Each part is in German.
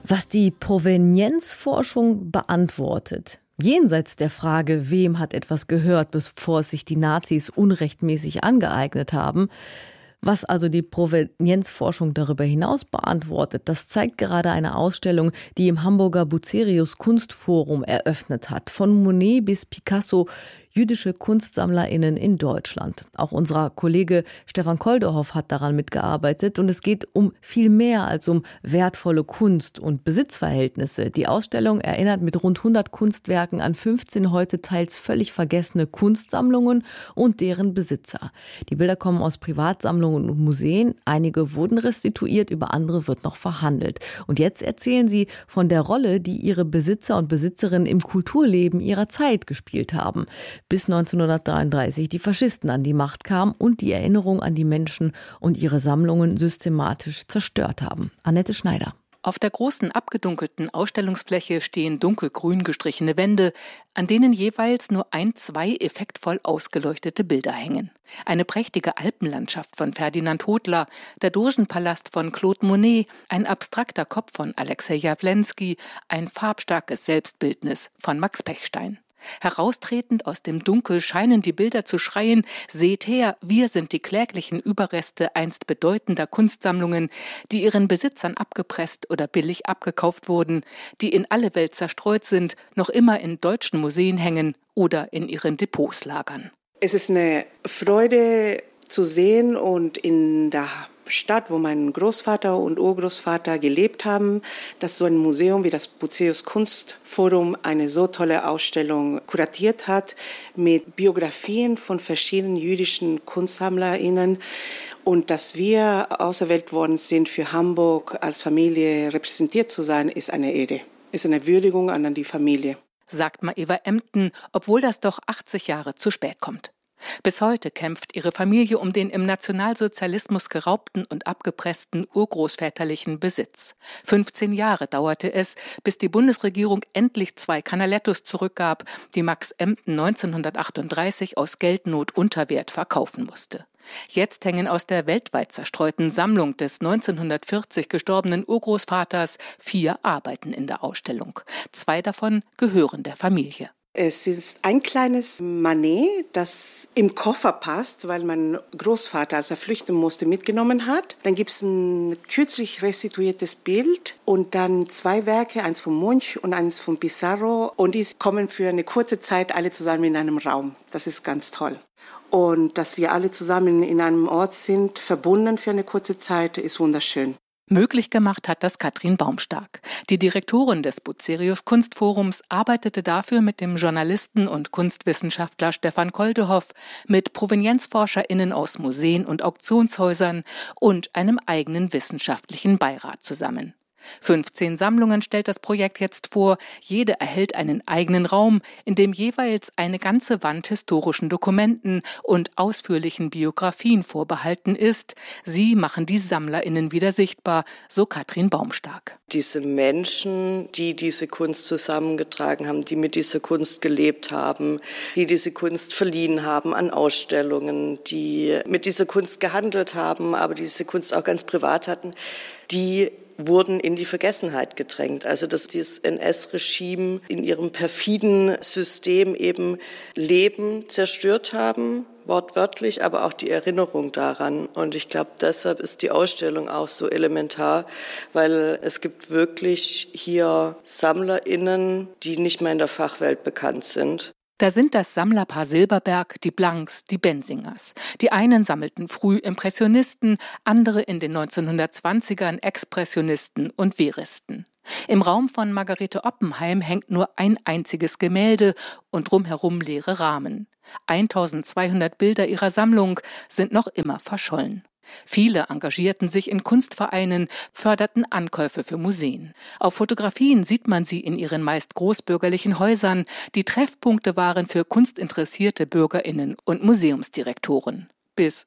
Was die Provenienzforschung beantwortet, jenseits der Frage, wem hat etwas gehört, bevor es sich die Nazis unrechtmäßig angeeignet haben, was also die Provenienzforschung darüber hinaus beantwortet, das zeigt gerade eine Ausstellung, die im Hamburger Bucerius Kunstforum eröffnet hat. Von Monet bis Picasso, jüdische KunstsammlerInnen in Deutschland. Auch unser Kollege Stefan Koldehoff hat daran mitgearbeitet und es geht um viel mehr als um wertvolle Kunst und Besitzverhältnisse. Die Ausstellung erinnert mit rund 100 Kunstwerken an 15 heute teils völlig vergessene Kunstsammlungen und deren Besitzer. Die Bilder kommen aus Privatsammlungen und Museen. Einige wurden restituiert, über andere wird noch verhandelt. Und jetzt erzählen sie von der Rolle, die ihre Besitzer und Besitzerinnen im Kulturleben ihrer Zeit gespielt haben. Bis 1933 die Faschisten an die Macht kamen und die Erinnerung an die Menschen und ihre Sammlungen systematisch zerstört haben. Annette Schneider. Auf der großen abgedunkelten Ausstellungsfläche stehen dunkelgrün gestrichene Wände, an denen jeweils nur 2 effektvoll ausgeleuchtete Bilder hängen. Eine prächtige Alpenlandschaft von Ferdinand Hodler, der Dogenpalast von Claude Monet, ein abstrakter Kopf von Alexei Jawlensky, ein farbstarkes Selbstbildnis von Max Pechstein. Heraustretend aus dem Dunkel scheinen die Bilder zu schreien: Seht her, wir sind die kläglichen Überreste einst bedeutender Kunstsammlungen, die ihren Besitzern abgepresst oder billig abgekauft wurden, die in alle Welt zerstreut sind, noch immer in deutschen Museen hängen oder in ihren Depots lagern. Es ist eine Freude zu sehen und in der Stadt, wo mein Großvater und Urgroßvater gelebt haben, dass so ein Museum wie das Bucerius Kunstforum eine so tolle Ausstellung kuratiert hat mit Biografien von verschiedenen jüdischen KunstsammlerInnen und dass wir auserwählt worden sind, für Hamburg als Familie repräsentiert zu sein, ist eine Ehre, ist eine Würdigung an die Familie. Sagt Maeva Emden, obwohl das doch 80 Jahre zu spät kommt. Bis heute kämpft ihre Familie um den im Nationalsozialismus geraubten und abgepressten urgroßväterlichen Besitz. 15 Jahre dauerte es, bis die Bundesregierung endlich 2 Canalettos zurückgab, die Max Emden 1938 aus Geldnot unter Wert verkaufen musste. Jetzt hängen aus der weltweit zerstreuten Sammlung des 1940 gestorbenen Urgroßvaters 4 Arbeiten in der Ausstellung. 2 davon gehören der Familie. Es ist ein kleines Manet, das im Koffer passt, weil mein Großvater, als er flüchten musste, mitgenommen hat. Dann gibt es ein kürzlich restituiertes Bild und dann 2 Werke, eins von Munch und eins von Pissarro. Und die kommen für eine kurze Zeit alle zusammen in einem Raum. Das ist ganz toll. Und dass wir alle zusammen in einem Ort sind, verbunden für eine kurze Zeit, ist wunderschön. Möglich gemacht hat das Katrin Baumstark. Die Direktorin des Bucerius Kunstforums arbeitete dafür mit dem Journalisten und Kunstwissenschaftler Stefan Koldehoff, mit ProvenienzforscherInnen aus Museen und Auktionshäusern und einem eigenen wissenschaftlichen Beirat zusammen. 15 Sammlungen stellt das Projekt jetzt vor. Jede erhält einen eigenen Raum, in dem jeweils eine ganze Wand historischen Dokumenten und ausführlichen Biografien vorbehalten ist. Sie machen die SammlerInnen wieder sichtbar, so Katrin Baumstark. Diese Menschen, die diese Kunst zusammengetragen haben, die mit dieser Kunst gelebt haben, die diese Kunst verliehen haben an Ausstellungen, die mit dieser Kunst gehandelt haben, aber diese Kunst auch ganz privat hatten, die wurden in die Vergessenheit gedrängt. Also dass dieses NS-Regime in ihrem perfiden System eben Leben zerstört haben, wortwörtlich, aber auch die Erinnerung daran. Und ich glaube, deshalb ist die Ausstellung auch so elementar, weil es gibt wirklich hier SammlerInnen, die nicht mehr in der Fachwelt bekannt sind. Da sind das Sammlerpaar Silberberg, die Blanks, die Bensingers. Die einen sammelten früh Impressionisten, andere in den 1920ern Expressionisten und Veristen. Im Raum von Margarete Oppenheim hängt nur ein einziges Gemälde und drumherum leere Rahmen. 1200 Bilder ihrer Sammlung sind noch immer verschollen. Viele engagierten sich in Kunstvereinen, förderten Ankäufe für Museen. Auf Fotografien sieht man sie in ihren meist großbürgerlichen Häusern, die Treffpunkte waren für kunstinteressierte BürgerInnen und Museumsdirektoren. Bis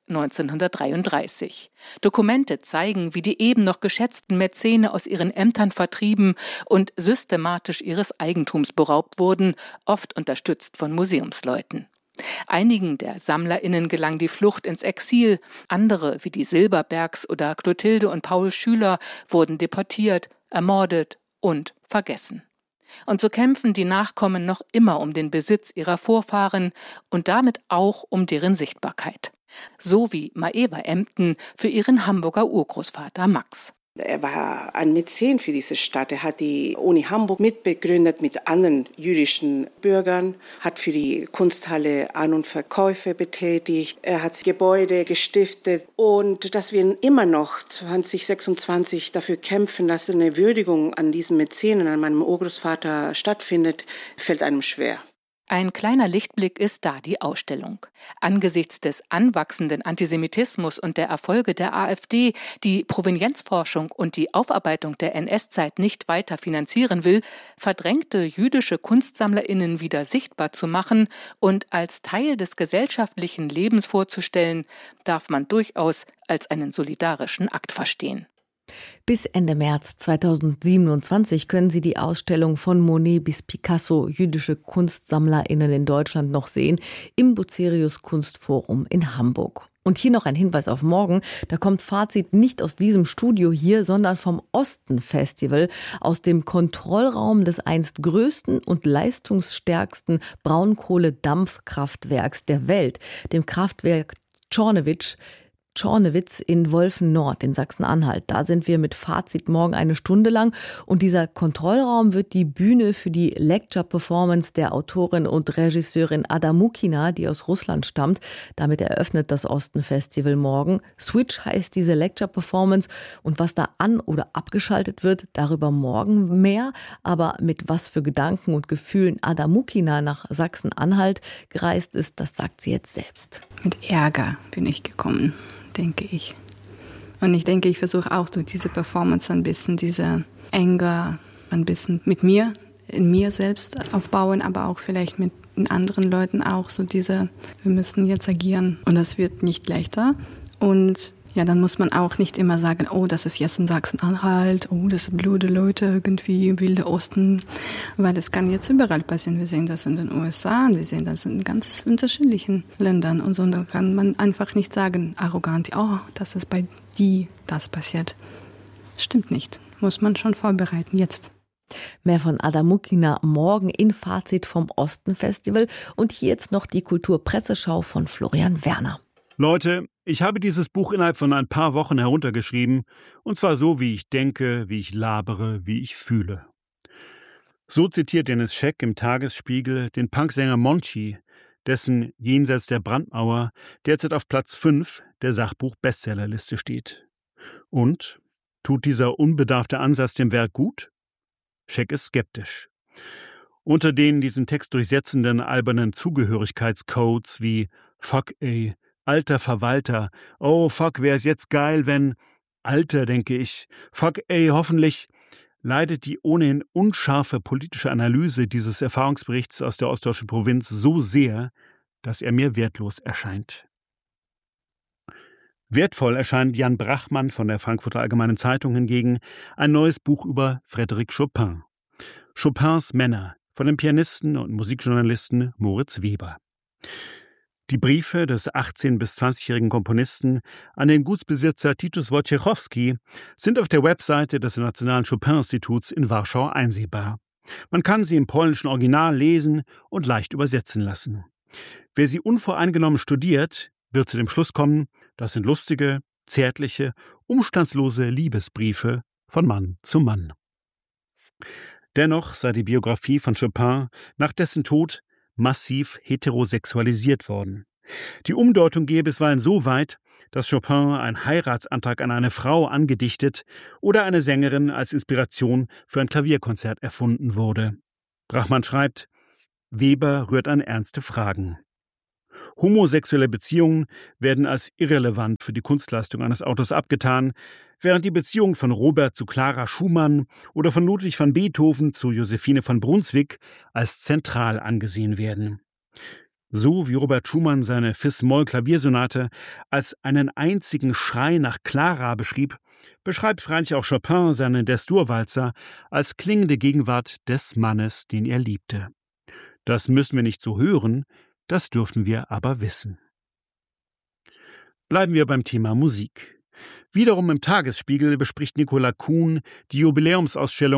1933. Dokumente zeigen, wie die eben noch geschätzten Mäzene aus ihren Ämtern vertrieben und systematisch ihres Eigentums beraubt wurden, oft unterstützt von Museumsleuten. Einigen der SammlerInnen gelang die Flucht ins Exil, andere, wie die Silberbergs oder Clotilde und Paul Schüler, wurden deportiert, ermordet und vergessen. Und so kämpfen die Nachkommen noch immer um den Besitz ihrer Vorfahren und damit auch um deren Sichtbarkeit. So wie Maeva Emden für ihren Hamburger Urgroßvater Max. Er war ein Mäzen für diese Stadt. Er hat die Uni Hamburg mitbegründet mit anderen jüdischen Bürgern, hat für die Kunsthalle An- und Verkäufe betätigt. Er hat Gebäude gestiftet und dass wir immer noch 2026 dafür kämpfen, dass eine Würdigung an diesen Mäzenen, an meinem Urgroßvater stattfindet, fällt einem schwer. Ein kleiner Lichtblick ist da die Ausstellung. Angesichts des anwachsenden Antisemitismus und der Erfolge der AfD, die Provenienzforschung und die Aufarbeitung der NS-Zeit nicht weiter finanzieren will, verdrängte jüdische KunstsammlerInnen wieder sichtbar zu machen und als Teil des gesellschaftlichen Lebens vorzustellen, darf man durchaus als einen solidarischen Akt verstehen. Bis Ende März 2027 können Sie die Ausstellung von Monet bis Picasso, jüdische KunstsammlerInnen in Deutschland, noch sehen im Bucerius Kunstforum in Hamburg. Und hier noch ein Hinweis auf morgen. Da kommt Fazit nicht aus diesem Studio hier, sondern vom Osten-Festival, aus dem Kontrollraum des einst größten und leistungsstärksten Braunkohledampfkraftwerks der Welt, dem Kraftwerk Czornowitz in Wolfen-Nord in Sachsen-Anhalt. Da sind wir mit Fazit morgen eine Stunde lang. Und dieser Kontrollraum wird die Bühne für die Lecture-Performance der Autorin und Regisseurin Ada Mukina, die aus Russland stammt. Damit eröffnet das Osten-Festival morgen. Switch heißt diese Lecture-Performance. Und was da an- oder abgeschaltet wird, darüber morgen mehr. Aber mit was für Gedanken und Gefühlen Ada Mukina nach Sachsen-Anhalt gereist ist, das sagt sie jetzt selbst. Mit Ärger bin ich gekommen, denke ich. Und ich denke, ich versuche auch durch diese Performance ein bisschen diese Anger ein bisschen mit mir, in mir selbst aufbauen, aber auch vielleicht mit anderen Leuten auch so wir müssen jetzt agieren. Und das wird nicht leichter. Und ja, dann muss man auch nicht immer sagen, oh, das ist jetzt in Sachsen-Anhalt, oh, das sind blöde Leute irgendwie im Wilde Osten, weil es kann jetzt überall passieren. Wir sehen das in den USA und wir sehen das in ganz unterschiedlichen Ländern und so. Und da kann man einfach nicht sagen, arrogant, oh, das ist bei die das passiert. Stimmt nicht. Muss man schon vorbereiten jetzt. Mehr von Ada Mukina morgen in Fazit vom Osten-Festival. Und hier jetzt noch die Kulturpresseschau von Florian Werner. Leute, ich habe dieses Buch innerhalb von ein paar Wochen heruntergeschrieben, und zwar so, wie ich denke, wie ich labere, wie ich fühle. So zitiert Dennis Scheck im Tagesspiegel den Punksänger Monchi, dessen Jenseits der Brandmauer derzeit auf Platz 5 der Sachbuch-Bestsellerliste steht. Und? Tut dieser unbedarfte Ansatz dem Werk gut? Scheck ist skeptisch. Unter den diesen Text durchsetzenden albernen Zugehörigkeitscodes wie Fuck ey, alter Verwalter, oh fuck, wär's jetzt geil, wenn, Alter, denke ich, fuck ey, hoffentlich, leidet die ohnehin unscharfe politische Analyse dieses Erfahrungsberichts aus der ostdeutschen Provinz so sehr, dass er mir wertlos erscheint. Wertvoll erscheint Jan Brachmann von der Frankfurter Allgemeinen Zeitung hingegen ein neues Buch über Frédéric Chopin. Chopins Männer von dem Pianisten und Musikjournalisten Moritz Weber. Die Briefe des 18- bis 20-jährigen Komponisten an den Gutsbesitzer Titus Wojciechowski sind auf der Webseite des Nationalen Chopin-Instituts in Warschau einsehbar. Man kann sie im polnischen Original lesen und leicht übersetzen lassen. Wer sie unvoreingenommen studiert, wird zu dem Schluss kommen, das sind lustige, zärtliche, umstandslose Liebesbriefe von Mann zu Mann. Dennoch sei die Biografie von Chopin nach dessen Tod massiv heterosexualisiert worden. Die Umdeutung gehe bisweilen so weit, dass Chopin einen Heiratsantrag an eine Frau angedichtet oder eine Sängerin als Inspiration für ein Klavierkonzert erfunden wurde. Brachmann schreibt, Weber rührt an ernste Fragen. Homosexuelle Beziehungen werden als irrelevant für die Kunstleistung eines Autors abgetan, während die Beziehung von Robert zu Clara Schumann oder von Ludwig van Beethoven zu Josephine von Brunswick als zentral angesehen werden. So wie Robert Schumann seine Fis-Moll-Klaviersonate als einen einzigen Schrei nach Clara beschrieb, beschreibt freilich auch Chopin seinen Des-Dur-Walzer als klingende Gegenwart des Mannes, den er liebte. Das müssen wir nicht so hören, das dürfen wir aber wissen. Bleiben wir beim Thema Musik. Wiederum im Tagesspiegel bespricht Nicola Kuhn die Jubiläumsausstellung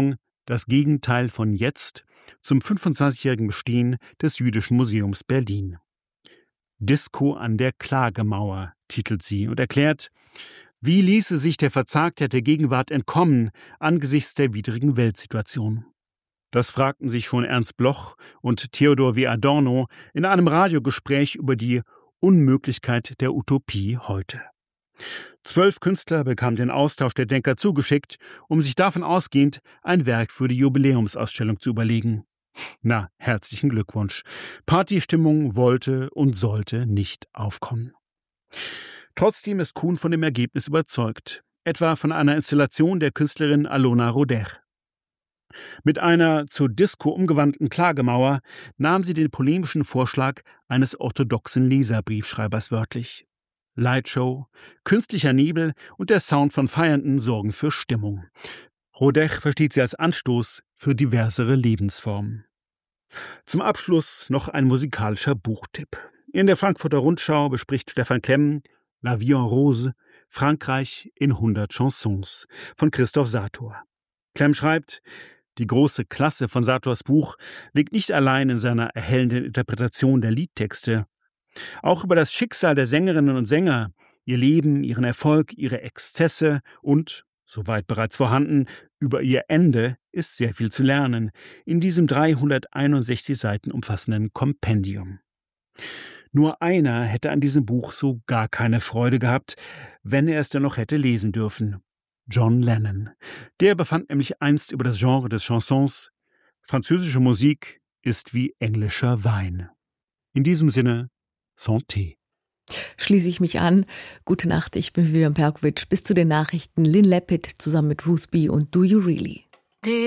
Das Gegenteil von jetzt zum 25-jährigen Bestehen des Jüdischen Museums Berlin. Disco an der Klagemauer titelt sie und erklärt, wie ließe sich der Verzagtheit der Gegenwart entkommen angesichts der widrigen Weltsituation? Das fragten sich schon Ernst Bloch und Theodor W. Adorno in einem Radiogespräch über die Unmöglichkeit der Utopie heute. 12 Künstler bekamen den Austausch der Denker zugeschickt, um sich davon ausgehend ein Werk für die Jubiläumsausstellung zu überlegen. Na, herzlichen Glückwunsch. Partystimmung wollte und sollte nicht aufkommen. Trotzdem ist Kuhn von dem Ergebnis überzeugt, etwa von einer Installation der Künstlerin Alona Roder. Mit einer zur Disco umgewandten Klagemauer nahm sie den polemischen Vorschlag eines orthodoxen Leserbriefschreibers wörtlich. Lightshow, künstlicher Nebel und der Sound von Feiernden sorgen für Stimmung. Roder versteht sie als Anstoß für diversere Lebensformen. Zum Abschluss noch ein musikalischer Buchtipp. In der Frankfurter Rundschau bespricht Stefan Klemm La Vie en Rose, Frankreich in 100 Chansons von Christoph Sator. Klemm schreibt, die große Klasse von Sators Buch liegt nicht allein in seiner erhellenden Interpretation der Liedtexte. Auch über das Schicksal der Sängerinnen und Sänger, ihr Leben, ihren Erfolg, ihre Exzesse und, soweit bereits vorhanden, über ihr Ende ist sehr viel zu lernen in diesem 361 Seiten umfassenden Kompendium. Nur einer hätte an diesem Buch so gar keine Freude gehabt, wenn er es denn noch hätte lesen dürfen. John Lennon. Der befand nämlich einst über das Genre des Chansons: französische Musik ist wie englischer Wein. In diesem Sinne, Santé. Schließe ich mich an. Gute Nacht, ich bin Vivian Perkovic. Bis zu den Nachrichten Lynn Leppit zusammen mit Ruth B. und Do You Really?